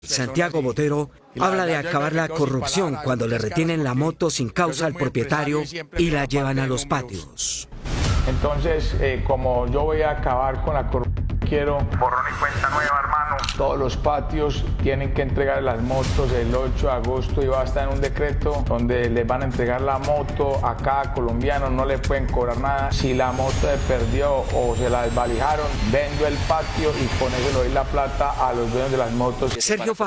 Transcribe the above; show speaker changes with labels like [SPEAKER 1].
[SPEAKER 1] Santiago Botero habla de acabar la corrupción cuando le retienen la moto sin causa al propietario y la llevan a los patios.
[SPEAKER 2] Entonces, como yo voy a acabar con la corrupción, quiero borrón y cuenta nueva, hermano. Todos los patios tienen que entregar las motos el 8 de agosto y va a estar en un decreto donde les van a entregar la moto a cada colombiano, no le pueden cobrar nada. Si la moto se perdió o se la desvalijaron, vendo el patio y con eso le doy la plata a los dueños de las motos.
[SPEAKER 1] Sergio